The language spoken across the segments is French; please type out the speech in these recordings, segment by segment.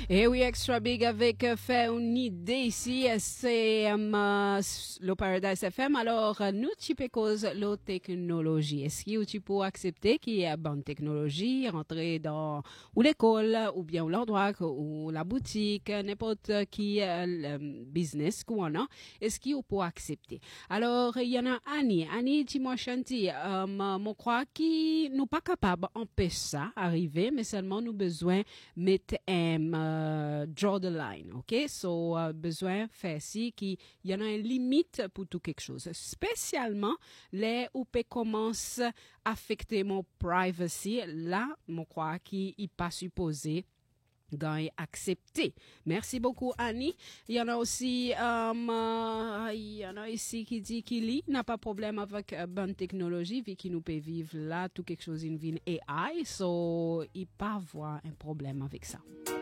Et oui, Extra Big avec fait une idée ici, c'est le Paradise FM. Alors, nous, tu peux cause la technologie. Est-ce que tu peux accepter qu'il y a bonne technologie, rentrer dans ou l'école, ou bien l'endroit, ou la boutique, n'importe qui business qu'on a, est-ce qu'il peut accepter? Alors, il y en a Annie. Annie, dis-moi, Chanty, je crois que nous pas capables d'empêcher ça arriver, mais seulement nous besoin mettre draw the line, ok? So, besoin faire si qu'il y en a une limite pour tout quelque chose. Spécialement, les où peut commence à affecter mon privacy, là, je crois qu'il n'est pas supposé gagner accepté. Merci beaucoup, Annie. Il y en a aussi, il y en a ici qui dit qu'il n'a pas de problème avec bonne technologie, vu qu'il nous peut vivre là, tout quelque chose in vie AI, so il pas avoir un problème avec ça.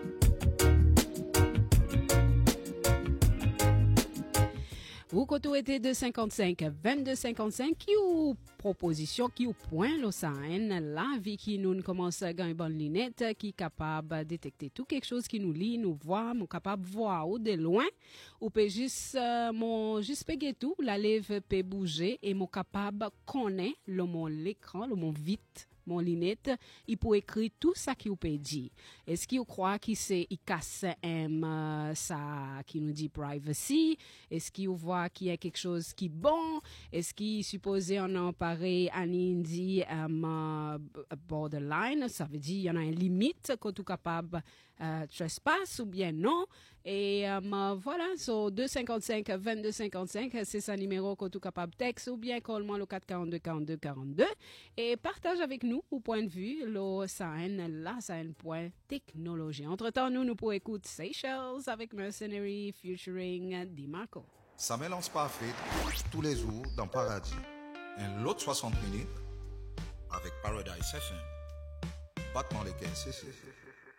Vous côté était 255 2255 qui ou proposition qui ou point le sign là vie qui nous commence à gagner bonne lunette qui capable de détecter tout quelque chose qui nous lit nous voit mon capable voir ou de loin ou peut juste mon juste peguer tout la lèvre peut bouger et mon capable connaît le mon l'écran le mon vite mon lunette, il peut écrire tout ça qu'il peut dire. Est-ce qu'il croit qu'il c'est il casse ça qui nous dit privacy? Est-ce qu'il voit qu'il y a quelque chose qui est bon? Est-ce qu'il supposé on en pareil en Indie borderline? Ça veut dire il y en a une limite quand tu es capable trespass ou bien non? Et voilà, so 255 2255, c'est ça numéro que tu es capable texte ou bien call-moi le 442 42 42 et partage avec nous au point de vue le SAN, la SAN point technologie. Entre-temps, nous pouvons écouter Seychelles avec Mercenary featuring DiMarco. Ça mélange parfait tous les jours dans Paradis. Un lot de 60 minutes avec Paradise FM. Battement les caisses.